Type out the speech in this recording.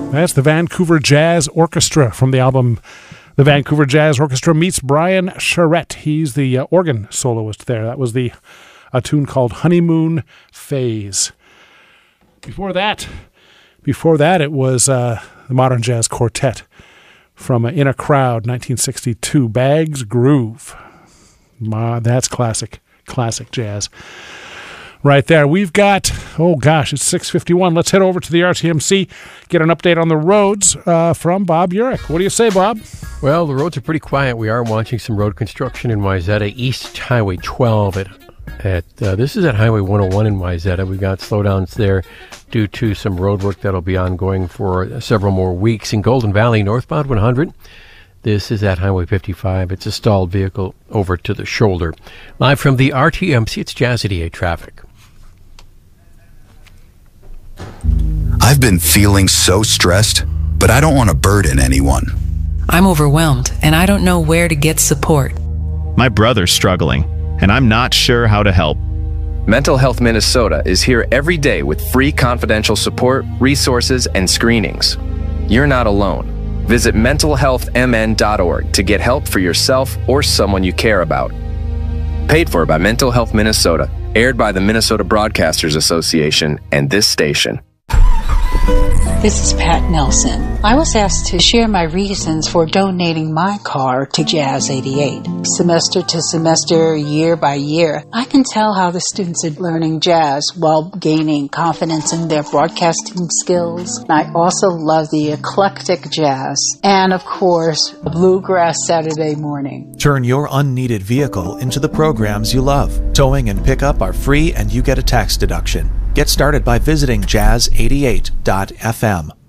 That's the Vancouver Jazz Orchestra from the album The Vancouver Jazz Orchestra Meets Brian Charette. He's the organ soloist there. That was a tune called Honeymoon Phase. Before that, it was the Modern Jazz Quartet from In a Crowd, 1962, Bag's Groove. That's classic jazz. Right there. We've got, it's 6:51. Let's head over to the RTMC, get an update on the roads from Bob Urich. What do you say, Bob? Well, the roads are pretty quiet. We are watching some road construction in Wayzata, East Highway 12. This is at Highway 101 in Wayzata. We've got slowdowns there due to some road work that'll be ongoing for several more weeks. In Golden Valley, northbound 100. This is at Highway 55. It's a stalled vehicle over to the shoulder. Live from the RTMC, it's Jazz 88 traffic. I've been feeling so stressed, but I don't want to burden anyone. I'm overwhelmed, and I don't know where to get support. My brother's struggling, and I'm not sure how to help. Mental Health Minnesota is here every day with free confidential support, resources, and screenings. You're not alone. Visit mentalhealthmn.org to get help for yourself or someone you care about. Paid for by Mental Health Minnesota, aired by the Minnesota Broadcasters Association and this station. This is Pat Nelson. I was asked to share my reasons for donating my car to Jazz 88. Semester to semester, year by year, I can tell how the students are learning jazz while gaining confidence in their broadcasting skills. I also love the eclectic jazz and, of course, the Bluegrass Saturday morning. Turn your unneeded vehicle into the programs you love. Towing and pickup are free and you get a tax deduction. Get started by visiting jazz88.fm.